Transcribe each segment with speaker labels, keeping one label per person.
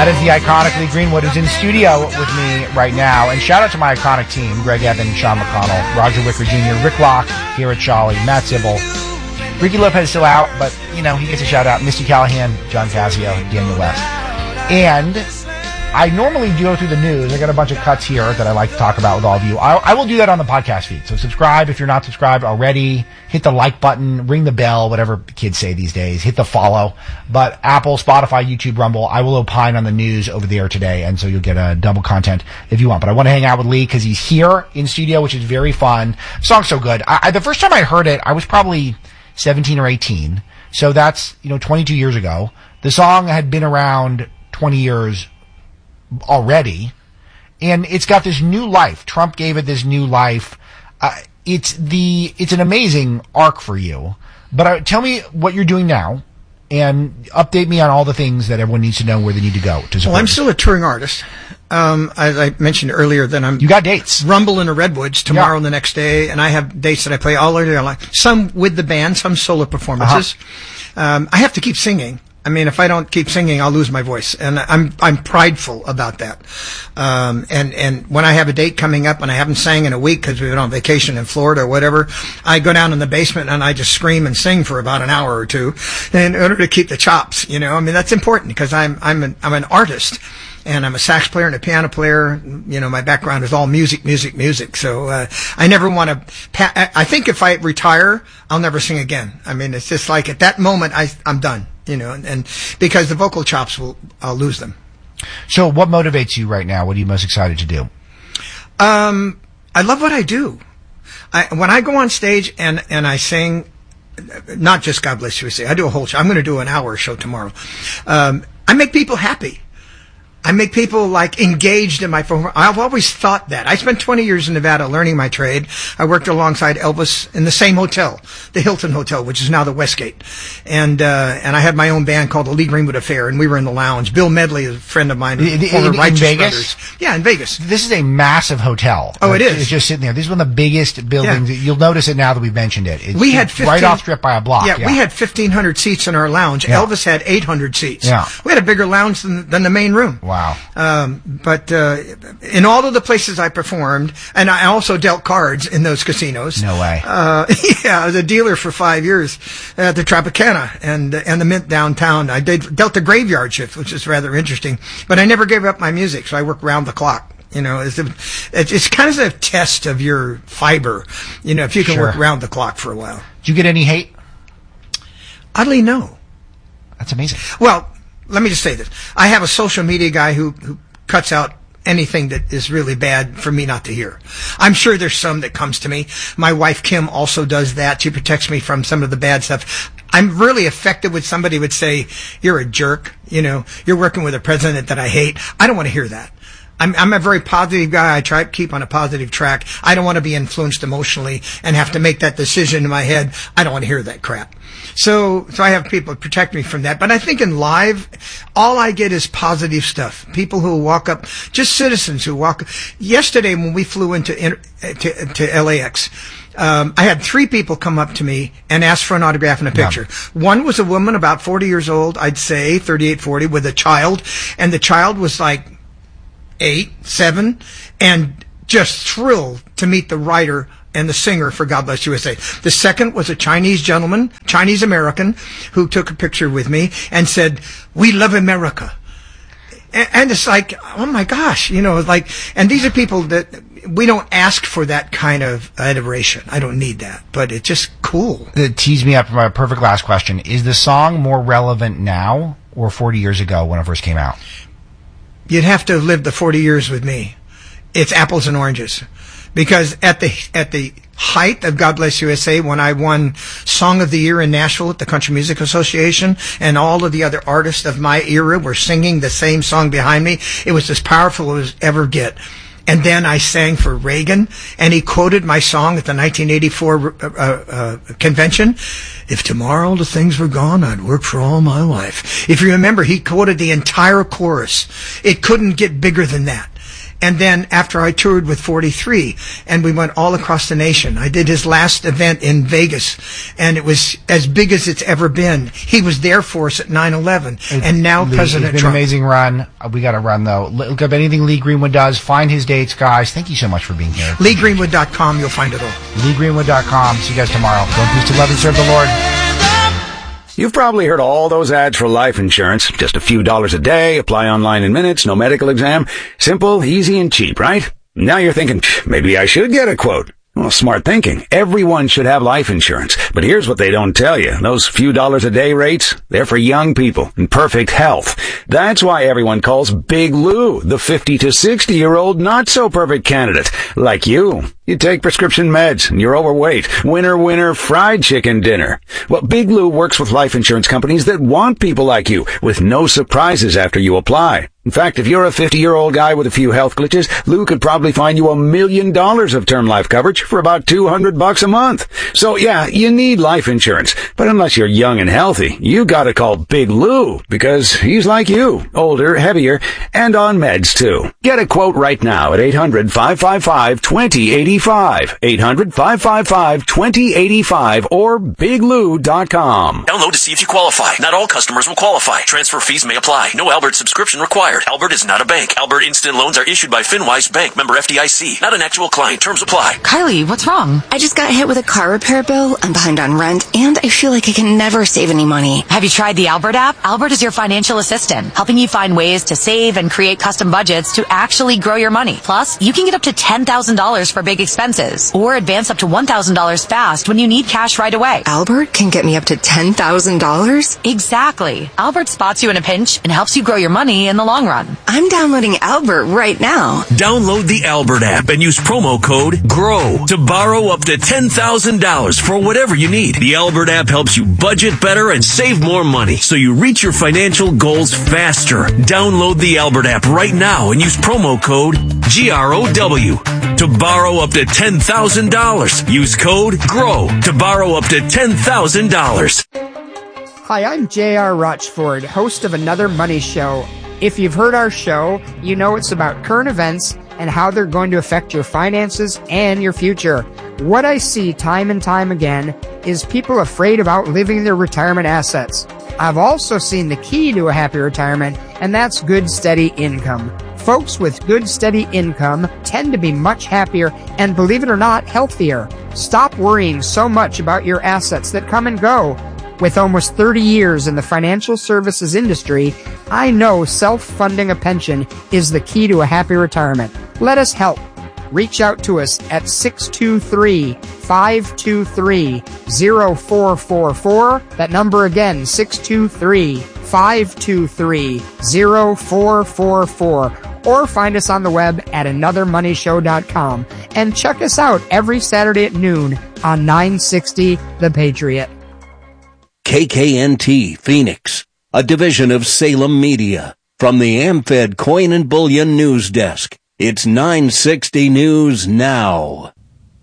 Speaker 1: That is the iconic Lee Greenwood, who's in studio with me right now. And shout out to my iconic team, Greg Evans, Sean McConnell, Roger Wicker Jr., Rick Locke, Garrett Shawley, Matt Zibble. Ricky Lopez still out, but, you know, he gets a shout out. Misty Callahan, John Casio, Daniel West. And I normally go through the news. I got a bunch of cuts here that I like to talk about with all of you. I will do that on the podcast feed. So subscribe if you're not subscribed already. Hit the like button, ring the bell, whatever kids say these days. Hit the follow. But Apple, Spotify, YouTube, Rumble, I will opine on the news over there today, and so you'll get a double content if you want. But I want to hang out with Lee because he's here in studio, which is very fun. The song's so good. The first time I heard it, I was probably 17 or 18. So that's, 22 years ago. The song had been around 20 years already, and it's got this new life. Trump gave it this new life. It's an amazing arc for you. But tell me what you're doing now, and update me on all the things that everyone needs to know where they need to go to support.
Speaker 2: Well, I'm still a touring artist. As I mentioned earlier, that
Speaker 1: you got dates.
Speaker 2: Rumble in the Redwoods tomorrow and the next day, and I have dates that I play all over the some with the band, some solo performances. I have to keep singing. I mean, if I don't keep singing, I'll lose my voice, and I'm prideful about that. And when I have a date coming up and I haven't sang in a week because we've been on vacation in Florida or whatever, I go down in the basement and I just scream and sing for about an hour or two in order to keep the chops. I mean, that's important because I'm an artist. And I'm a sax player and a piano player. My background is all music. So, I never want to, I think if I retire, I'll never sing again. I mean, it's just like at that moment, I'm done, and because the vocal chops I'll lose them.
Speaker 1: So what motivates you right now? What are you most excited to do?
Speaker 2: I love what I do. When I go on stage and I sing, not just God Bless USA, I do a whole show. I'm going to do an hour show tomorrow. I make people happy. I make people engaged in my performance. I've always thought that. I spent 20 years in Nevada learning my trade. I worked alongside Elvis in the same hotel, the Hilton Hotel, which is now the Westgate. And I had my own band called the Lee Greenwood Affair, and we were in the lounge. Bill Medley is a friend of mine.
Speaker 1: In Vegas?
Speaker 2: Brothers. Yeah, in Vegas.
Speaker 1: This is a massive hotel.
Speaker 2: Oh, it is.
Speaker 1: It's just sitting there. This is one of the biggest buildings. Yeah. You'll notice it now that we've mentioned it. It's right off Strip by a block.
Speaker 2: Yeah, we had 1,500 seats in our lounge.
Speaker 1: Yeah.
Speaker 2: Elvis had 800 seats.
Speaker 1: Yeah.
Speaker 2: We had a bigger lounge than the main room.
Speaker 1: Wow.
Speaker 2: But in all of the places I performed, and I also dealt cards in those casinos.
Speaker 1: No way.
Speaker 2: Yeah, I was a dealer for 5 years at the Tropicana and the Mint downtown. I dealt the graveyard shift, which is rather interesting. But I never gave up my music, so I worked round the clock. It's kind of a test of your fiber, if you can work round the clock for a while.
Speaker 1: Did you get any hate?
Speaker 2: Oddly, no.
Speaker 1: That's amazing.
Speaker 2: Well, let me just say this. I have a social media guy who cuts out anything that is really bad for me not to hear. I'm sure there's some that comes to me. My wife, Kim, also does that. She protects me from some of the bad stuff. I'm really affected when somebody would say, you're a jerk. You're working with a president that I hate. I don't want to hear that. I'm a very positive guy. I try to keep on a positive track. I don't want to be influenced emotionally and have to make that decision in my head. I don't want to hear that crap. So I have people protect me from that. But I think in live, all I get is positive stuff. People who walk up, just citizens who walk. Yesterday when we flew into LAX, I had 3 people come up to me and ask for an autograph and a picture. Yeah. One was a woman about 40 years old, I'd say 38, 40, with a child, and the child was like 8, 7, and just thrilled to meet the writer and the singer for God Bless USA. The second was a Chinese gentleman, Chinese American, who took a picture with me and said, "We love America." And it's like, oh my gosh, and these are people that we don't ask for that kind of adoration. I don't need that, but it's just cool.
Speaker 1: It tees me up for my perfect last question. Is the song more relevant now or 40 years ago when it first came out?
Speaker 2: You'd have to have lived the 40 years with me. It's apples and oranges. Because at the height of God Bless USA, when I won Song of the Year in Nashville at the Country Music Association, and all of the other artists of my era were singing the same song behind me, it was as powerful as ever get. And then I sang for Reagan, and he quoted my song at the 1984 convention. If tomorrow the things were gone, I'd work for all my life. If you remember, he quoted the entire chorus. It couldn't get bigger than that. And then after I toured with 43, and we went all across the nation, I did his last event in Vegas, and it was as big as it's ever been. He was there for us at 9/11, and now President
Speaker 1: Trump. It's been an amazing run. We got to run, though. Look up anything Lee Greenwood does. Find his dates, guys. Thank you so much for being here.
Speaker 2: LeeGreenwood.com, you'll find it all.
Speaker 1: LeeGreenwood.com. See you guys tomorrow. Go in peace to love and serve the Lord.
Speaker 3: You've probably heard all those ads for life insurance. Just a few dollars a day, apply online in minutes, no medical exam. Simple, easy, and cheap, right? Now you're thinking, maybe I should get a quote. Well, smart thinking. Everyone should have life insurance. But here's what they don't tell you. Those few dollars a day rates, they're for young people in perfect health. That's why everyone calls Big Lou the 50 to 60-year-old not-so-perfect candidate. Like you. You take prescription meds and you're overweight. Winner, fried chicken dinner. Well, Big Lou works with life insurance companies that want people like you with no surprises after you apply. In fact, if you're a 50-year-old guy with a few health glitches, Lou could probably find you $1 million of term life coverage for about $200 a month. So yeah, you need life insurance. But unless you're young and healthy, you gotta call Big Lou because he's like you. Older, heavier, and on meds too. Get a quote right now at 800-555-2085. 800-555-2085 or biglou.com.
Speaker 4: Download to see if you qualify. Not all customers will qualify. Transfer fees may apply. No Albert subscription required. Albert is not a bank. Albert Instant Loans are issued by FinWise Bank, member FDIC. Not an actual client. Terms apply.
Speaker 5: Kylie, what's wrong? I just got hit with a car repair bill. I'm behind on rent, and I feel like I can never save any money.
Speaker 6: Have you tried the Albert app? Albert is your financial assistant, helping you find ways to save and create custom budgets to actually grow your money. Plus, you can get up to $10,000 for big expenses, or advance up to $1,000 fast when you need cash right away.
Speaker 5: Albert can get me up to $10,000?
Speaker 6: Exactly. Albert spots you in a pinch and helps you grow your money in the long run.
Speaker 5: I'm downloading Albert right now.
Speaker 4: Download the Albert app and use promo code GROW to borrow up to $10,000 for whatever you need. The Albert app helps you budget better and save more money so you reach your financial goals faster. Download the Albert app right now and use promo code GROW to borrow up to $10,000. Use code GROW to borrow up to $10,000.
Speaker 7: Hi, I'm J.R. Rochford, host of Another Money Show. If you've heard our show, you know it's about current events and how they're going to affect your finances and your future. What I see time and time again is people afraid of outliving their retirement assets. I've also seen the key to a happy retirement, and that's good, steady income. Folks with good, steady income tend to be much happier and, believe it or not, healthier. Stop worrying so much about your assets that come and go. With almost 30 years in the financial services industry, I know self-funding a pension is the key to a happy retirement. Let us help. Reach out to us at 623-523-0444. That number again, 623-523-0444. Or find us on the web at anothermoneyshow.com. And check us out every Saturday at noon on 960 The Patriot.
Speaker 8: KKNT Phoenix, a division of Salem Media. From the AmFed Coin and Bullion News Desk, it's 960 News Now.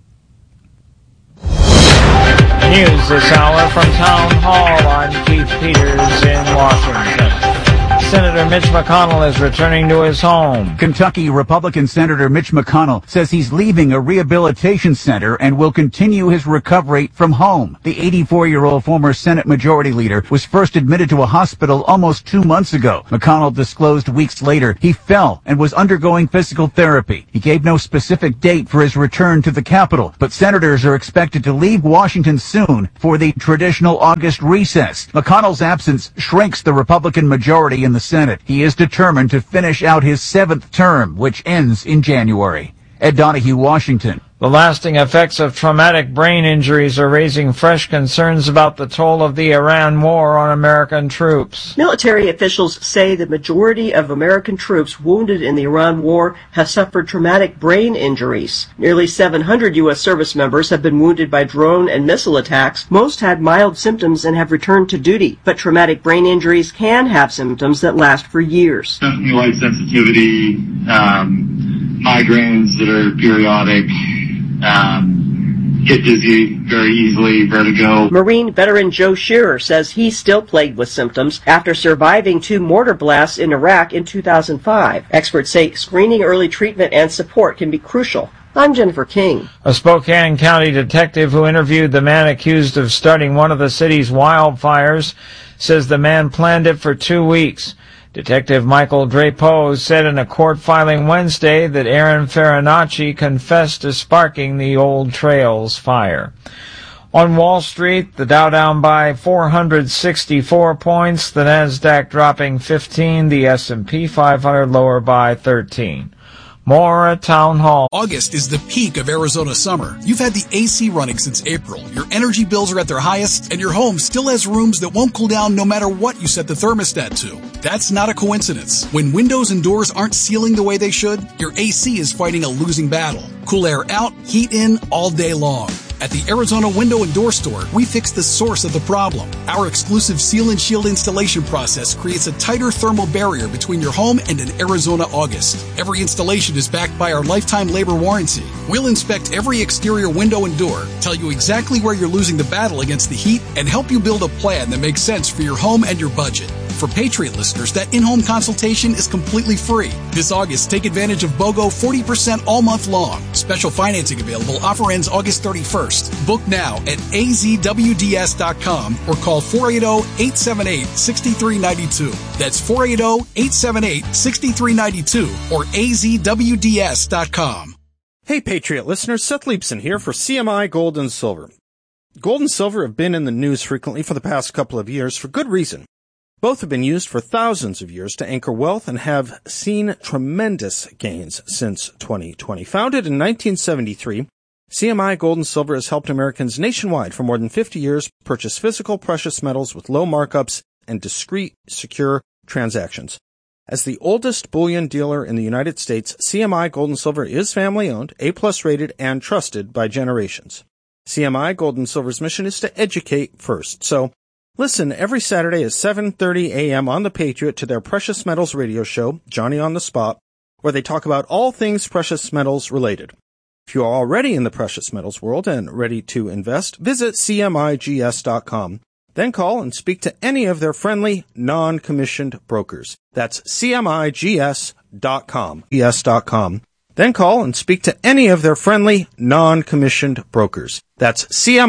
Speaker 9: News this hour from Town Hall. I'm Keith Peters in Washington. Senator Mitch McConnell is returning to his home.
Speaker 10: Kentucky Republican Senator Mitch McConnell says he's leaving a rehabilitation center and will continue his recovery from home. The 84-year-old former Senate Majority Leader was first admitted to a hospital almost 2 months ago. McConnell disclosed weeks later he fell and was undergoing physical therapy. He gave no specific date for his return to the Capitol, but senators are expected to leave Washington soon for the traditional August recess. McConnell's absence shrinks the Republican majority in the Senate. He is determined to finish out his 7th term, which ends in January. Ed Donahue, Washington.
Speaker 9: The lasting effects of traumatic brain injuries are raising fresh concerns about the toll of the Iran war on American troops.
Speaker 11: Military officials say the majority of American troops wounded in the Iran war have suffered traumatic brain injuries. Nearly 700 U.S. service members have been wounded by drone and missile attacks. Most had mild symptoms and have returned to duty, but traumatic brain injuries can have symptoms that last for years.
Speaker 12: Definitely light migraines that are periodic, get dizzy very easily, vertigo.
Speaker 11: Marine veteran Joe Shearer says he's still plagued with symptoms after surviving 2 mortar blasts in Iraq in 2005. Experts say screening, early treatment, and support can be crucial. I'm Jennifer King.
Speaker 9: A Spokane County detective who interviewed the man accused of starting one of the city's wildfires says the man planned it for 2 weeks. Detective Michael Drapeau said in a court filing Wednesday that Aaron Farinacci confessed to sparking the Old Trails fire. On Wall Street, the Dow down by 464 points, the Nasdaq dropping 15, the S&P 500 lower by 13. More at Town Hall.
Speaker 13: August is the peak of Arizona summer. You've had the AC running since April. Your energy bills are at their highest, and your home still has rooms that won't cool down no matter what you set the thermostat to. That's not a coincidence. When windows and doors aren't sealing the way they should, your AC is fighting a losing battle. Cool air out, heat in all day long. At the Arizona Window and Door Store, we fix the source of the problem. Our exclusive Seal and Shield installation process creates a tighter thermal barrier between your home and an Arizona August. Every installation is backed by our lifetime labor warranty. We'll inspect every exterior window and door, tell you exactly where you're losing the battle against the heat, and help you build a plan that makes sense for your home and your budget. For Patriot listeners, that in-home consultation is completely free. This August, take advantage of BOGO 40% all month long. Special financing available. Offer ends August 31st. Book now at azwds.com or call 480-878-6392. That's 480-878-6392 or azwds.com.
Speaker 14: Hey, Patriot listeners, Seth Leibson here for CMI Gold and Silver. Gold and silver have been in the news frequently for the past couple of years for good reason. Both have been used for thousands of years to anchor wealth and have seen tremendous gains since 2020. Founded in 1973, CMI Gold and Silver has helped Americans nationwide for more than 50 years purchase physical precious metals with low markups and discreet, secure transactions. As the oldest bullion dealer in the United States, CMI Gold and Silver is family-owned, A-plus rated, and trusted by generations. CMI Gold and Silver's mission is to educate first. So, listen every Saturday at 7:30 a.m. on The Patriot to their Precious Metals radio show, Johnny on the Spot, where they talk about all things precious metals related. If you are already in the precious metals world and ready to invest, visit CMIGS.com. Then call and speak to any of their friendly, non-commissioned brokers. That's CMIGS.com. ES.com. Then call and speak to any of their friendly, non-commissioned brokers. That's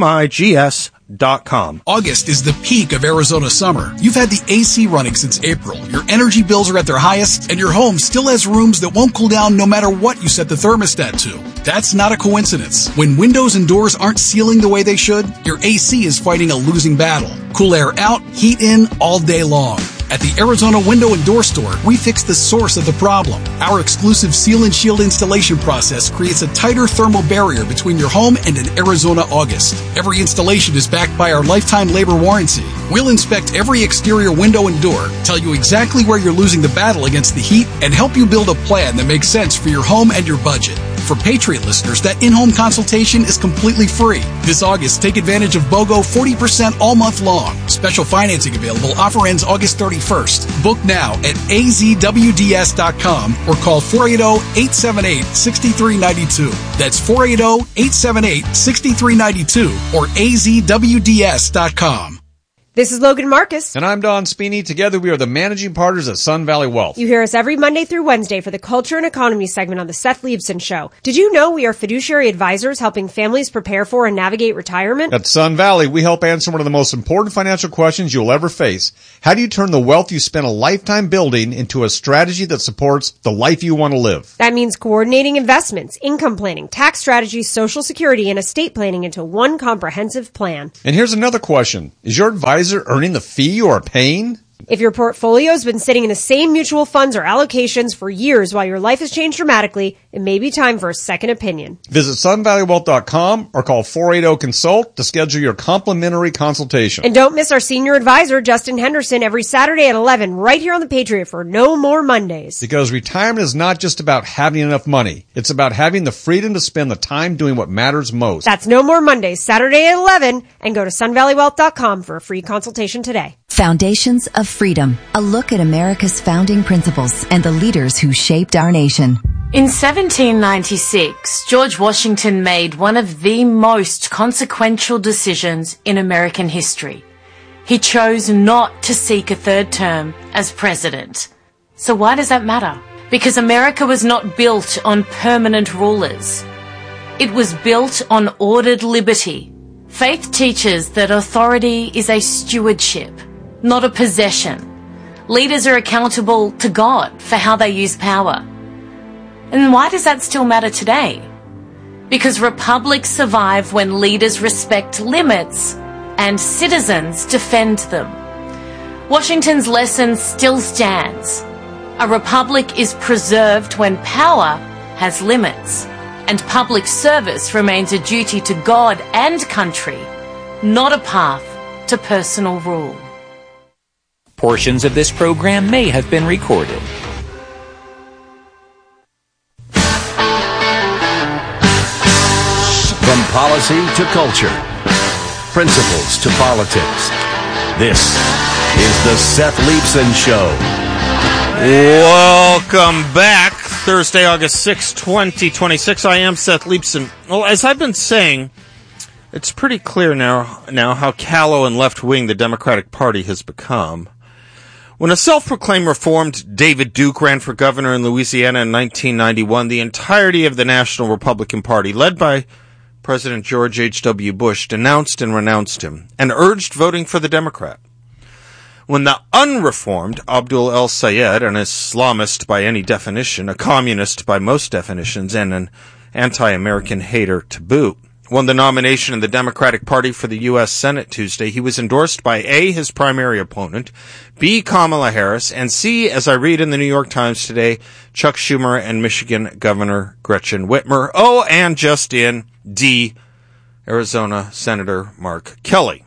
Speaker 14: CMIGS.com.
Speaker 13: August is the peak of Arizona summer. You've had the AC running since April. Your energy bills are at their highest, and your home still has rooms that won't cool down no matter what you set the thermostat to. That's not a coincidence. When windows and doors aren't sealing the way they should, your AC is fighting a losing battle. Cool air out, heat in all day long. At the Arizona Window and Door Store, we fix the source of the problem. Our exclusive Seal and Shield installation process creates a tighter thermal barrier between your home and an Arizona August. Every installation is backed by our lifetime labor warranty. We'll inspect every exterior window and door, tell you exactly where you're losing the battle against the heat, and help you build a plan that makes sense for your home and your budget. For Patriot listeners, that in-home consultation is completely free. This August, take advantage of BOGO 40% all month long. Special financing available. Offer ends August 31st. Book now at azwds.com or call 480-878-6392. That's 480-878-6392 or azwds.com.
Speaker 15: This is Logan Marcus.
Speaker 16: And I'm Don Spini. Together we are the managing partners at Sun Valley Wealth.
Speaker 15: You hear us every Monday through Wednesday for the Culture and Economy segment on the Seth Leibson Show. Did you know we are fiduciary advisors helping families prepare for and navigate retirement?
Speaker 16: At Sun Valley, we help answer one of the most important financial questions you'll ever face. How do you turn the wealth you spent a lifetime building into a strategy that supports the life you want to live?
Speaker 15: That means coordinating investments, income planning, tax strategies, Social Security, and estate planning into one comprehensive plan.
Speaker 16: And here's another question. Is your advisor earning the fee you are paying?
Speaker 15: If your portfolio has been sitting in the same mutual funds or allocations for years while your life has changed dramatically, it may be time for a second opinion.
Speaker 16: Visit sunvalleywealth.com or call 480-CONSULT to schedule your complimentary consultation.
Speaker 15: And don't miss our senior advisor, Justin Henderson, every Saturday at 11 right here on The Patriot for No More Mondays.
Speaker 16: Because retirement is not just about having enough money. It's about having the freedom to spend the time doing what matters most.
Speaker 15: That's No More Mondays, Saturday at 11, and go to sunvalleywealth.com for a free consultation today.
Speaker 17: Foundations of Freedom, a look at America's founding principles and the leaders who shaped our nation. In 1796, George Washington made one of the most consequential decisions in American history. He chose not to seek a third term as president. So why does that matter? Because America was not built on permanent rulers. It was built on ordered liberty. Faith teaches that authority is a stewardship, not a possession. Leaders are accountable to God for how they use power. And why does that still matter today? Because republics survive when leaders respect limits and citizens defend them. Washington's lesson still stands. A republic is preserved when power has limits, and public service remains a duty to God and country, not a path to personal rule.
Speaker 18: Portions of this program may have been recorded.
Speaker 8: From policy to culture, principles to politics, this is the Seth Leibsohn Show.
Speaker 14: Welcome back. Thursday, August 6, 2026. I am Seth Leibsohn. Well, as I've been saying, it's pretty clear now how callow and left-wing the Democratic Party has become. When a self-proclaimed reformed David Duke ran for governor in Louisiana in 1991, the entirety of the National Republican Party, led by President George H.W. Bush, denounced and renounced him and urged voting for the Democrat. When the unreformed Abdul El-Sayed, an Islamist by any definition, a communist by most definitions, and an anti-American hater to boot, won the nomination in the Democratic Party for the U.S. Senate Tuesday, he was endorsed by A, his primary opponent, B, Kamala Harris, and C, as I read in the New York Times today, Chuck Schumer and Michigan Governor Gretchen Whitmer. Oh, and just in, D, Arizona Senator Mark Kelly.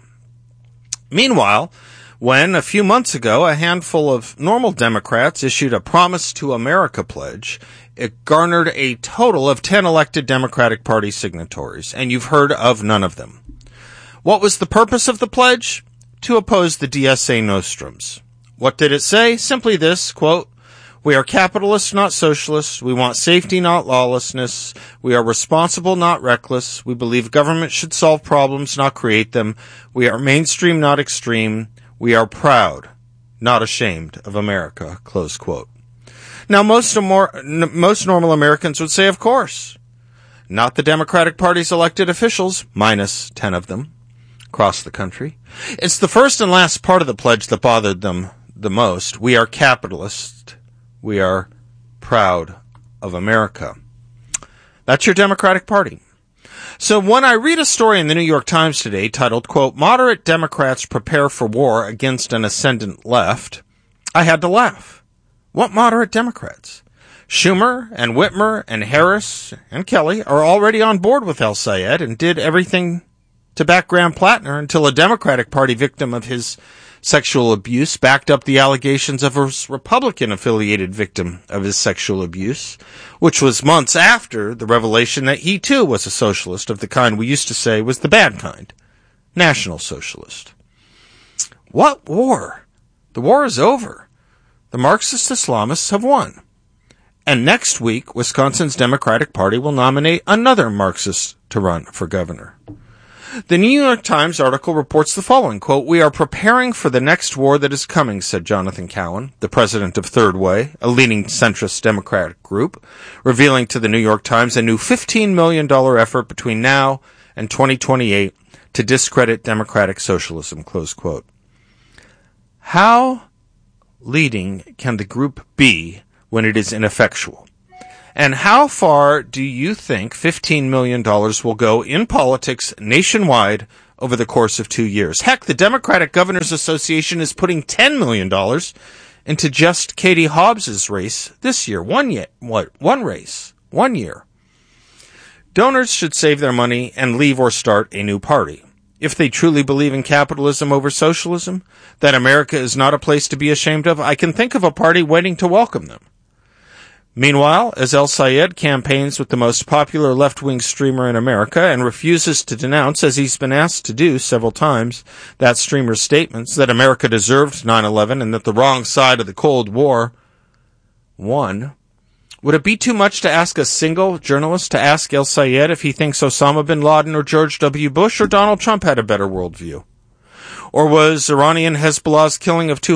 Speaker 14: Meanwhile, when a few months ago a handful of normal Democrats issued a Promise to America pledge, it garnered a total of 10 elected Democratic Party signatories, and you've heard of none of them. What was the purpose of the pledge? To oppose the DSA nostrums. What did it say? Simply this, quote, "We are capitalists, not socialists. We want safety, not lawlessness. We are responsible, not reckless. We believe government should solve problems, not create them. We are mainstream, not extreme. We are proud, not ashamed of America," close quote. Now, most normal Americans would say, of course. Not the Democratic Party's elected officials, minus 10 of them, across the country. It's the first and last part of the pledge that bothered them the most. We are capitalists. We are proud of America. That's your Democratic Party. So when I read a story in the New York Times today titled, quote, "Moderate Democrats prepare for war against an ascendant left," I had to laugh. What moderate Democrats? Schumer and Whitmer and Harris and Kelly are already on board with El-Sayed and did everything to back Graham Plattner until a Democratic Party victim of his sexual abuse backed up the allegations of a Republican-affiliated victim of his sexual abuse, which was months after the revelation that he too was a socialist of the kind we used to say was the bad kind, National Socialist. What war? The war is over. The Marxist Islamists have won. And next week, Wisconsin's Democratic Party will nominate another Marxist to run for governor. The New York Times article reports the following, quote, "We are preparing for the next war that is coming," said Jonathan Cowan, the president of Third Way, a leading centrist Democratic group, revealing to the New York Times a new $15 million effort between now and 2028 to discredit democratic socialism, close quote. How leading can the group be when it is ineffectual? And how far do you think $15 million will go in politics nationwide over the course of 2 years? Heck, the Democratic Governors Association is putting $10 million into just Katie Hobbs's race this year. One race. 1 year. Donors should save their money and leave or start a new party. If they truly believe in capitalism over socialism, that America is not a place to be ashamed of, I can think of a party waiting to welcome them. Meanwhile, as El-Sayed campaigns with the most popular left-wing streamer in America and refuses to denounce, as he's been asked to do several times, that streamer's statements that America deserved 9/11 and that the wrong side of the Cold War won, Would it be too much to ask a single journalist to ask El Sayed if he thinks Osama bin Laden or George W. Bush or Donald Trump had a better worldview? Or was Iranian Hezbollah's killing of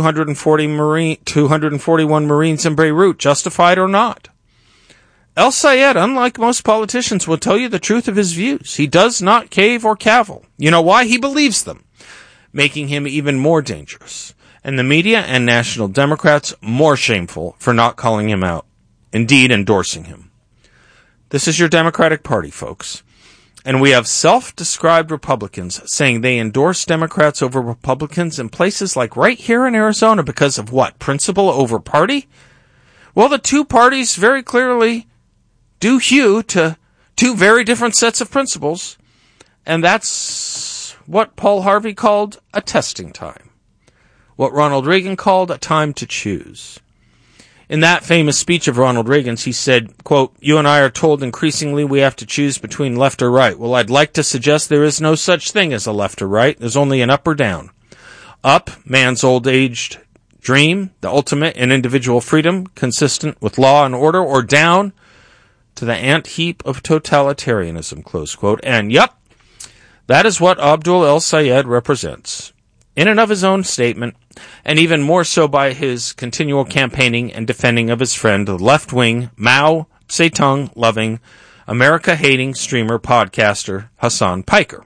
Speaker 14: 241 Marines in Beirut justified or not? El Sayed, unlike most politicians, will tell you the truth of his views. He does not cave or cavil. You know why? He believes them, making him even more dangerous. And the media and national Democrats more shameful for not calling him out. Indeed, endorsing him. This is your Democratic Party, folks. And we have self-described Republicans saying they endorse Democrats over Republicans in places like right here in Arizona because of what? Principle over party? Well, the two parties very clearly do hew to two very different sets of principles, and that's what Paul Harvey called a testing time, what Ronald Reagan called a time to choose. In that famous speech of Ronald Reagan's, he said, quote, "You and I are told increasingly we have to choose between left or right. Well, I'd like to suggest there is no such thing as a left or right. There's only an up or down. Up, man's old-aged dream, the ultimate in individual freedom, consistent with law and order, or down to the ant heap of totalitarianism," close quote. And yep, that is what Abdul El Sayed represents, in and of his own statement, and even more so by his continual campaigning and defending of his friend, the left-wing, Mao Zedong-loving, America-hating streamer podcaster Hassan Piker.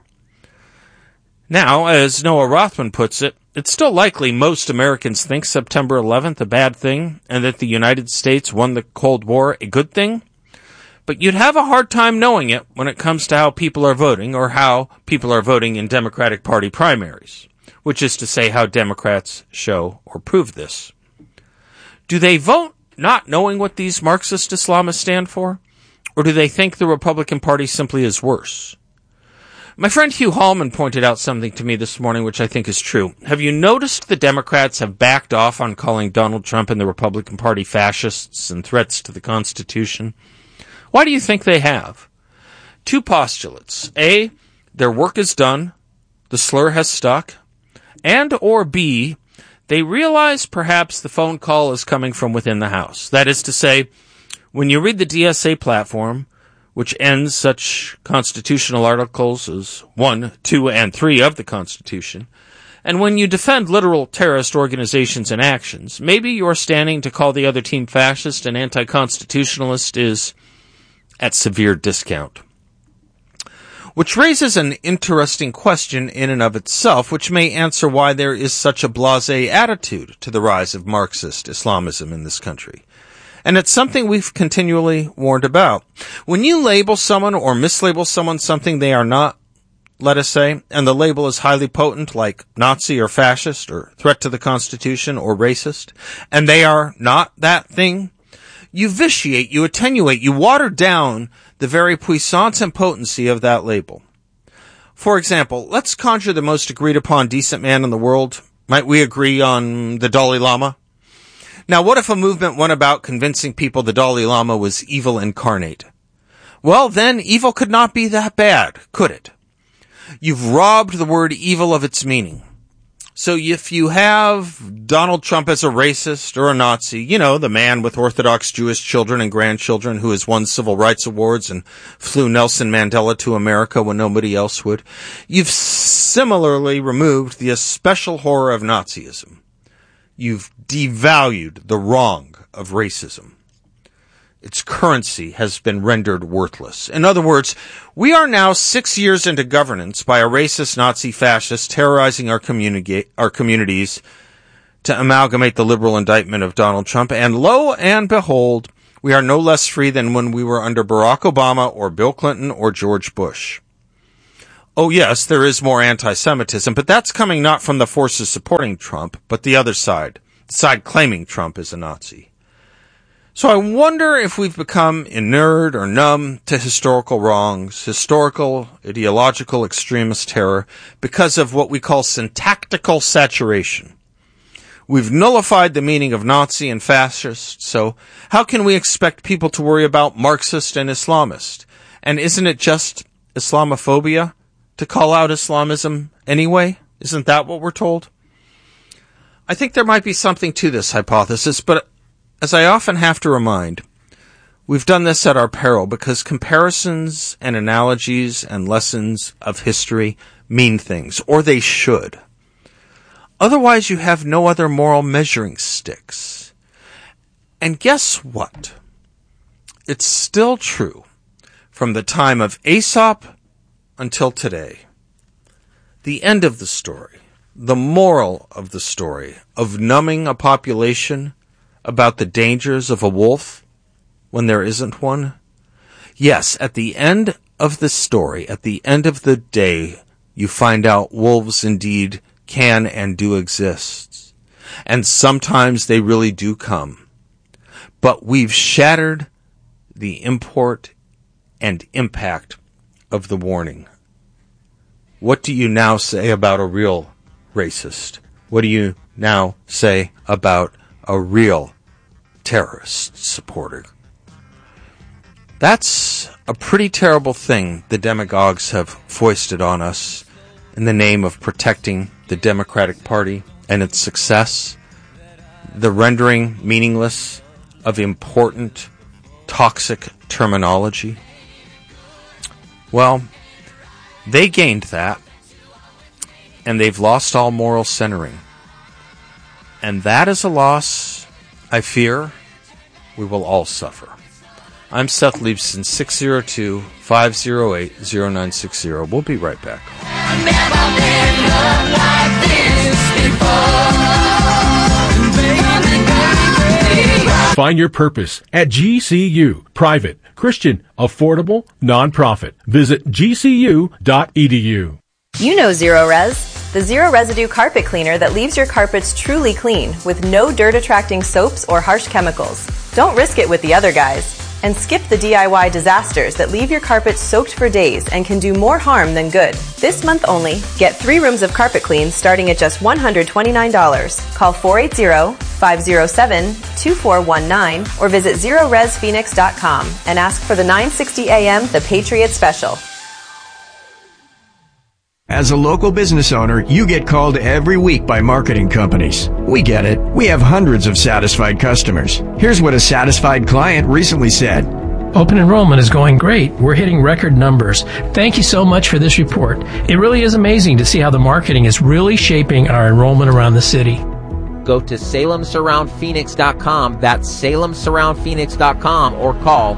Speaker 14: Now, as Noah Rothman puts it, it's still likely most Americans think September 11th a bad thing, and that the United States won the Cold War a good thing. But you'd have a hard time knowing it when it comes to how people are voting, or how people are voting in Democratic Party primaries, which is to say how Democrats show or prove this. Do they vote not knowing what these Marxist Islamists stand for? Or do they think the Republican Party simply is worse? My friend Hugh Hallman pointed out something to me this morning which I think is true. Have you noticed the Democrats have backed off on calling Donald Trump and the Republican Party fascists and threats to the Constitution? Why do you think they have? Two postulates. A, their work is done, the slur has stuck, and or B, they realize perhaps the phone call is coming from within the House. That is to say, when you read the DSA platform, which ends such constitutional articles as 1, 2, and 3 of the Constitution, and when you defend literal terrorist organizations and actions, maybe your standing to call the other team fascist and anti-constitutionalist is at severe discount. Which raises an interesting question in and of itself, which may answer why there is such a blasé attitude to the rise of Marxist Islamism in this country. And it's something we've continually warned about. When you label someone or mislabel someone something they are not, let us say, and the label is highly potent, like Nazi or fascist or threat to the Constitution or racist, and they are not that thing, you vitiate, you attenuate, you water down the very puissance and potency of that label. For example, let's conjure the most agreed upon decent man in the world. Might we agree on the Dalai Lama? Now, what if a movement went about convincing people the Dalai Lama was evil incarnate? Well, then evil could not be that bad, could it? You've robbed the word evil of its meaning. So if you have Donald Trump as a racist or a Nazi, you know, the man with Orthodox Jewish children and grandchildren who has won civil rights awards and flew Nelson Mandela to America when nobody else would, you've similarly removed the especial horror of Nazism. You've devalued the wrong of racism. Its currency has been rendered worthless. In other words, we are now 6 years into governance by a racist Nazi fascist terrorizing our communities to amalgamate the liberal indictment of Donald Trump, and lo and behold, we are no less free than when we were under Barack Obama or Bill Clinton or George Bush. Oh yes, there is more anti-Semitism, but that's coming not from the forces supporting Trump, but the other side, the side claiming Trump is a Nazi. So I wonder if we've become inured or numb to historical wrongs, historical, ideological extremist terror, because of what we call syntactical saturation. We've nullified the meaning of Nazi and fascist, so how can we expect people to worry about Marxist and Islamist? And isn't it just Islamophobia to call out Islamism anyway? Isn't that what we're told? I think there might be something to this hypothesis, but as I often have to remind, We've done this at our peril because comparisons and analogies and lessons of history mean things, or they should. Otherwise, you have no other moral measuring sticks. And guess what? It's still true from the time of Aesop until today. The end of the story, the moral of the story of numbing a population about the dangers of a wolf when there isn't one? Yes, at the end of the story, at the end of the day, you find out wolves indeed can and do exist. And sometimes they really do come. But we've shattered the import and impact of the warning. What do you now say about a real racist? What do you now say about a real terrorist supporter? That's a pretty terrible thing the demagogues have foisted on us in the name of protecting the Democratic Party and its success, the rendering meaningless of important, toxic terminology. Well, they gained that, and they've lost all moral centering. And that is a loss, I fear, we will all suffer. I'm Seth Leibson, 602-508-0960. We'll be right back.
Speaker 19: Find your purpose at GCU. Private, Christian, affordable, nonprofit. Visit gcu.edu.
Speaker 20: You know Zero Res, the zero residue carpet cleaner that leaves your carpets truly clean with no dirt-attracting soaps or harsh chemicals. Don't risk it with the other guys. And skip the DIY disasters that leave your carpet soaked for days and can do more harm than good. This month only, get 3 rooms of carpet clean starting at just $129. Call 480-507-2419 or visit ZeroResPhoenix.com and ask for the 960 AM The Patriot Special.
Speaker 21: As a local business owner, you get called every week by marketing companies. We get it. We have hundreds of satisfied customers. Here's what a satisfied client recently said.
Speaker 22: Open enrollment is going great. We're hitting record numbers. Thank you so much for this report. It really is amazing to see how the marketing is really shaping our enrollment around the city.
Speaker 23: Go to SalemSurroundPhoenix.com. That's SalemSurroundPhoenix.com or call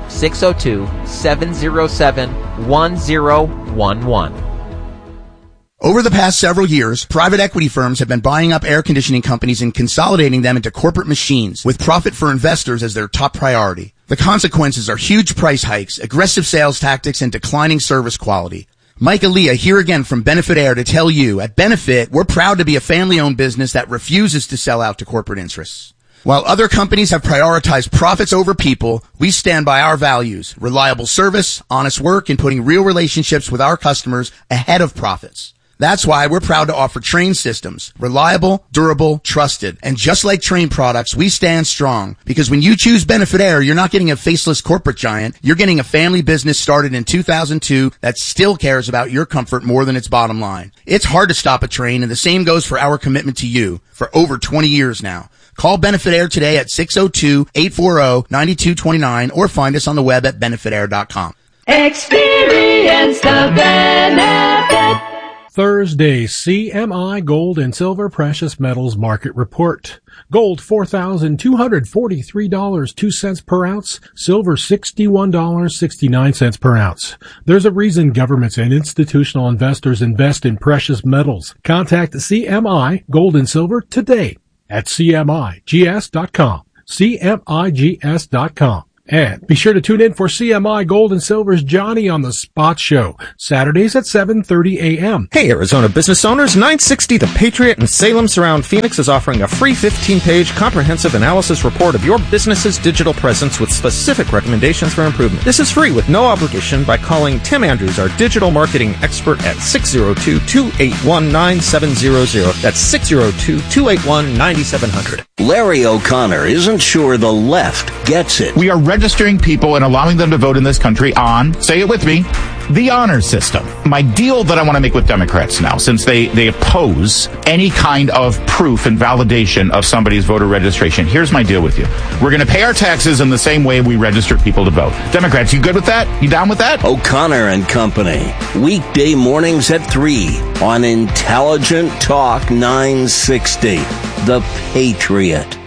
Speaker 23: 602-707-1011.
Speaker 24: Over the past several years, private equity firms have been buying up air conditioning companies and consolidating them into corporate machines, with profit for investors as their top priority. The consequences are huge price hikes, aggressive sales tactics, and declining service quality. Mike Aaliyah here again from Benefit Air to tell you, at Benefit, we're proud to be a family-owned business that refuses to sell out to corporate interests. While other companies have prioritized profits over people, we stand by our values, reliable service, honest work, and putting real relationships with our customers ahead of profits. That's why we're proud to offer Trane systems. Reliable, durable, trusted. And just like Trane products, we stand strong. Because when you choose Benefit Air, you're not getting a faceless corporate giant. You're getting a family business started in 2002 that still cares about your comfort more than its bottom line. It's hard to stop a Trane, and the same goes for our commitment to you for over 20 years now. Call Benefit Air today at 602-840-9229 or find us on the web at benefitair.com.
Speaker 25: Experience the benefit.
Speaker 19: Thursday, CMI Gold and Silver Precious Metals Market Report. Gold, $4,243.02 per ounce. Silver, $61.69 per ounce. There's a reason governments and institutional investors invest in precious metals. Contact CMI Gold and Silver today at CMIGS.com. CMIGS.com. And be sure to tune in for CMI Gold and Silver's Johnny on the Spot Show, Saturdays at 7:30 a.m.
Speaker 14: Hey, Arizona business owners, 960 The Patriot and Salem Surround Phoenix is offering a free 15-page comprehensive analysis report of your business's digital presence with specific recommendations for improvement. This is free with no obligation by calling Tim Andrews, our digital marketing expert, at 602-281-9700. That's 602-281-9700.
Speaker 8: Larry O'Connor isn't sure the left gets it.
Speaker 26: We are ready
Speaker 1: registering people and allowing them to vote in this country on, say it with me, the honor system. My deal that I want to make with Democrats now, since they oppose any kind of proof and validation of somebody's voter registration, here's my deal with you. We're going to pay our taxes in the same way we register people to vote. Democrats, you good with that? You down with that?
Speaker 8: O'Connor and Company. Weekday mornings at 3 on Intelligent Talk 960. The Patriot.